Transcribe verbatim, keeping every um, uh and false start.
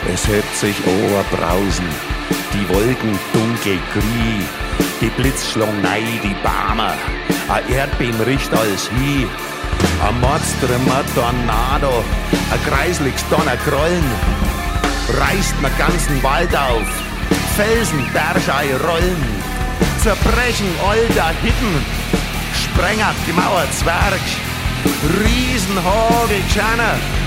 Es hebt sich Oberbrausen, die Wolken dunkel grün, die Blitz schlung nei die Bäume, a Erdbeben riecht alles hin, a Mordströmer Tornado, a kreisliges Donnergrollen, reißt ne ganzen Wald auf, Felsen, Bergei rollen, zerbrechen alter Hitten, sprengert gemauert Zwerg, Riesenhagel Tscherne,